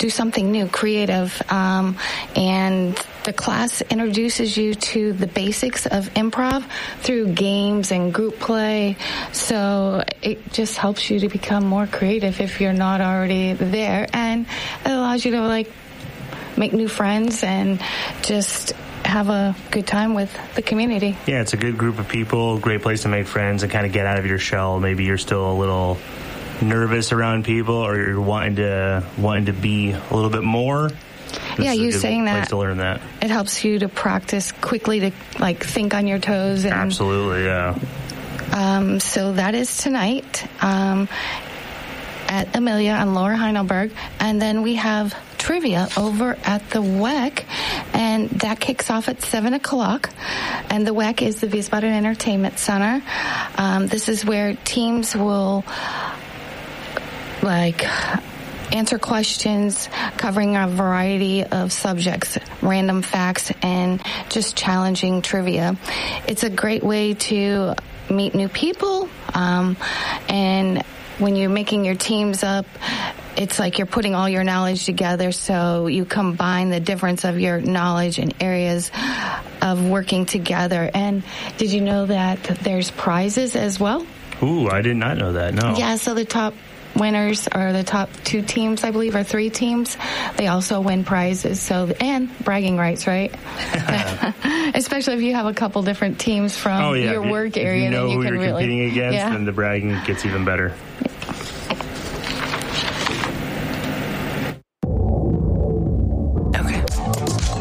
do something new, creative, and the class introduces you to the basics of improv through games and group play. So it just helps you to become more creative if you're not already there, and it allows you to make new friends and just have a good time with the community. Yeah, it's a good group of people, great place to make friends and kind of get out of your shell. Maybe you're still a little nervous around people, or you're wanting to be a little bit more. You saying that, place to learn that. It helps you to practice quickly to think on your toes. And, absolutely, yeah. So that is tonight at Amelia on Lower Heidelberg, and then we have trivia over at the WEC, and that kicks off at 7 o'clock. And the WEC is the Wiesbaden Entertainment Center. This is where teams will answer questions covering a variety of subjects, random facts, and just challenging trivia. It's a great way to meet new people, and when you're making your teams up, it's like you're putting all your knowledge together, so you combine the difference of your knowledge in areas of working together. And did you know that there's prizes as well? Ooh, I did not know that, no. Yeah, so the top winners are the top 2 teams, I believe, or 3 teams. They also win prizes, and bragging rights, right? Especially if you have a couple different teams from your work area. If you know then you who can you're competing against, then the bragging gets even better.